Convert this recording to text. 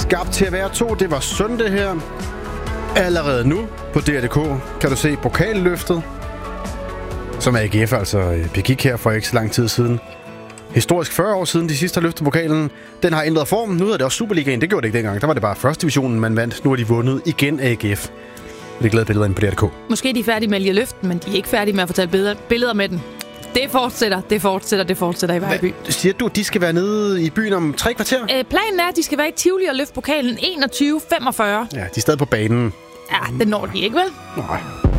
Skabt til at være to. Det var søndag her. Allerede nu på DR.dk kan du se pokalløftet, som AGF altså begik her for ikke så lang tid siden. Historisk 40 år siden de sidste har løftet pokalen. Den har ændret form. Nu er det også Superligaen. Det gjorde det ikke dengang. Der var det bare første divisionen, man vandt. Nu har de vundet igen AGF. Det er glade billeder inde på DR.dk. Måske er de færdige med at lige løften, men de er ikke færdige med at fortælle billeder med den. Det fortsætter i Vejby. Siger du, at de skal være nede i byen om 3 kvarter? Planen er, at de skal være i Tivoli og løfte pokalen 21.45. Ja, de er stadig på banen. Ja, det når de ikke, vel? Nej.